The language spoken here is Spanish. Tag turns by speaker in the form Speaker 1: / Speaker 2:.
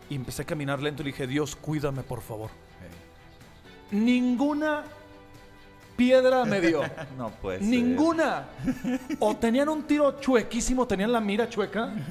Speaker 1: Y empecé a caminar lento y le dije, Dios, cuídame, por favor. Ninguna piedra me dio.
Speaker 2: No puede ser.
Speaker 1: Ninguna. O tenían un tiro chuequísimo, tenían la mira chueca,